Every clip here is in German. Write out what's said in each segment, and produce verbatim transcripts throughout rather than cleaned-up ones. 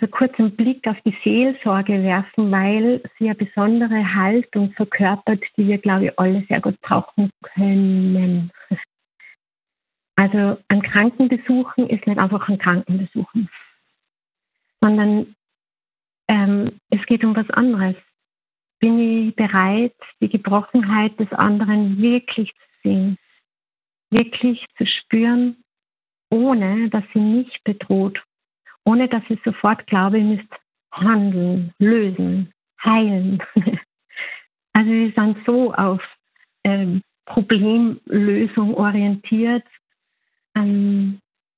so kurz einen Blick auf die Seelsorge werfen, weil sie eine besondere Haltung verkörpert, die wir, glaube ich, alle sehr gut brauchen können. Also ein Krankenbesuchen ist nicht einfach ein Krankenbesuchen, sondern ähm, es geht um was anderes. Bin ich bereit, die Gebrochenheit des anderen wirklich zu sehen, wirklich zu spüren, ohne dass sie mich bedroht, ohne dass ich sofort glaube, ich müsste handeln, lösen, heilen. Also wir sind so auf ähm, Problemlösung orientiert. Ähm,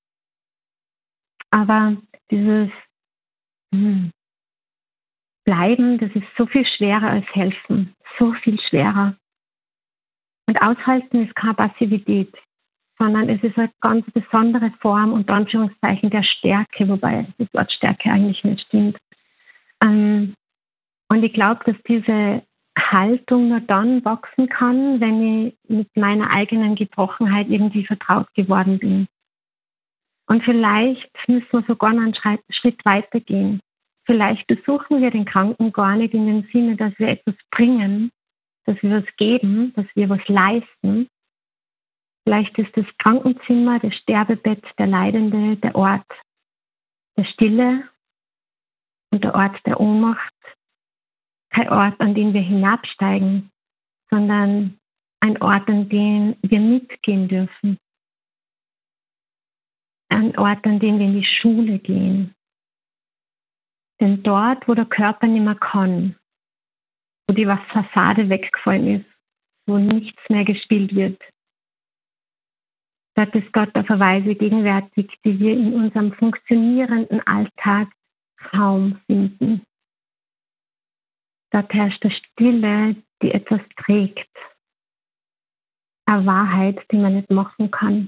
aber dieses hm, Bleiben, das ist so viel schwerer als helfen, so viel schwerer. Und aushalten ist keine Passivität, sondern es ist eine ganz besondere Form, unter Anführungszeichen, der Stärke, wobei das Wort Stärke eigentlich nicht stimmt. Ähm, und ich glaube, dass diese Haltung nur dann wachsen kann, wenn ich mit meiner eigenen Gebrochenheit irgendwie vertraut geworden bin. Und vielleicht müssen wir sogar noch einen Schritt weiter gehen. Vielleicht besuchen wir den Kranken gar nicht in dem Sinne, dass wir etwas bringen, dass wir was geben, dass wir was leisten. Vielleicht ist das Krankenzimmer, das Sterbebett, der Leidende, der Ort der Stille und der Ort der Ohnmacht. Kein Ort, an den wir hinabsteigen, sondern ein Ort, an den wir mitgehen dürfen. Ein Ort, an dem wir in die Schule gehen. Denn dort, wo der Körper nicht mehr kann, wo die Fassade weggefallen ist, wo nichts mehr gespielt wird, dort ist Gott auf eine Weise gegenwärtig, die wir in unserem funktionierenden Alltag kaum finden. Dort herrscht eine Stille, die etwas trägt. Eine Wahrheit, die man nicht machen kann.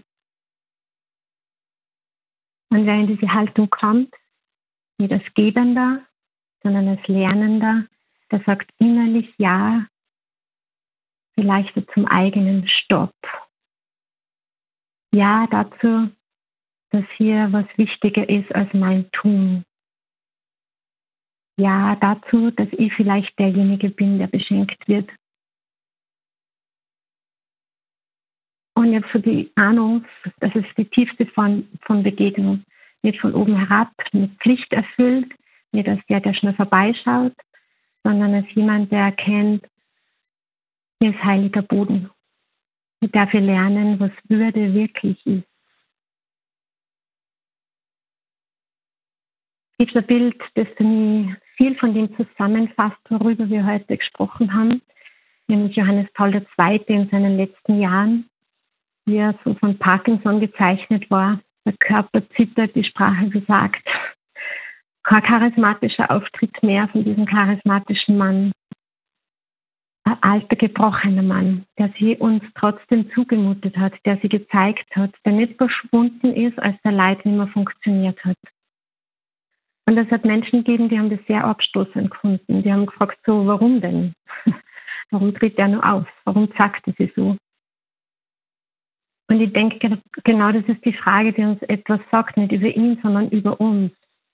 Und wer in diese Haltung kommt, nicht als Gebender, sondern als Lernender, der sagt innerlich Ja, vielleicht zum eigenen Stopp. Ja dazu, dass hier was wichtiger ist als mein Tun. Ja dazu, dass ich vielleicht derjenige bin, der beschenkt wird. Und ich habe so die Ahnung, das ist die tiefste Form von Begegnung. Nicht von oben herab, mit Pflicht erfüllt, nicht als der, der schnell vorbeischaut, sondern als jemand, der erkennt, hier ist heiliger Boden. Ich darf hier lernen, was Würde wirklich ist. Es gibt ein Bild, das für mich viel von dem zusammenfasst, worüber wir heute gesprochen haben, nämlich Johannes Paul der Zweite in seinen letzten Jahren, wie er so von Parkinson gezeichnet war. Der Körper zittert, die Sprache versagt. Kein charismatischer Auftritt mehr von diesem charismatischen Mann. Ein alter, gebrochener Mann, der sie uns trotzdem zugemutet hat, der sie gezeigt hat, der nicht verschwunden ist, als der Leid nicht mehr funktioniert hat. Und es hat Menschen gegeben, die haben das sehr abstoßend gefunden. Die haben gefragt, so, warum denn? Warum tritt er nur auf? Warum sagt er sie so? Und ich denke, genau das ist die Frage, die uns etwas sagt, nicht über ihn, sondern über uns.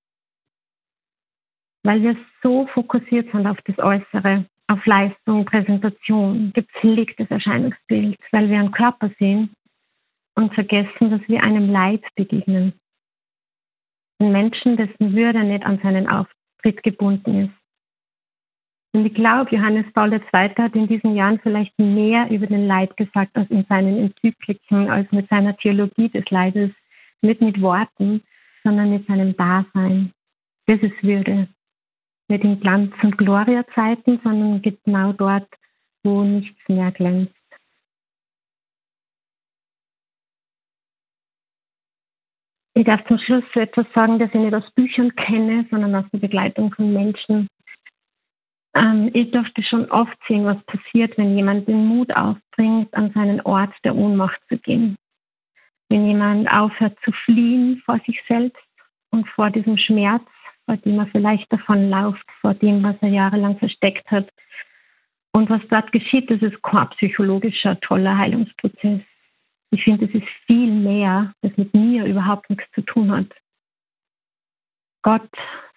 Weil wir so fokussiert sind auf das Äußere, auf Leistung, Präsentation, gepflegtes Erscheinungsbild, weil wir einen Körper sehen und vergessen, dass wir einem Leid begegnen. Ein Menschen, dessen Würde nicht an seinen Auftritt gebunden ist. Und ich glaube, Johannes Paul der Zweite hat in diesen Jahren vielleicht mehr über den Leid gesagt als in seinen Enzykliken, als mit seiner Theologie des Leides. Nicht mit Worten, sondern mit seinem Dasein. Das ist Würde. Nicht in Glanz- und Gloria-Zeiten, sondern genau dort, wo nichts mehr glänzt. Ich darf zum Schluss so etwas sagen, das ich nicht aus Büchern kenne, sondern aus der Begleitung von Menschen. Ähm, ich durfte schon oft sehen, was passiert, wenn jemand den Mut aufbringt, an seinen Ort der Ohnmacht zu gehen. Wenn jemand aufhört zu fliehen vor sich selbst und vor diesem Schmerz, vor dem er vielleicht davonläuft, vor dem, was er jahrelang versteckt hat. Und was dort geschieht, das ist kein psychologischer, toller Heilungsprozess. Ich finde, es ist viel mehr, das mit mir überhaupt nichts zu tun hat. Gott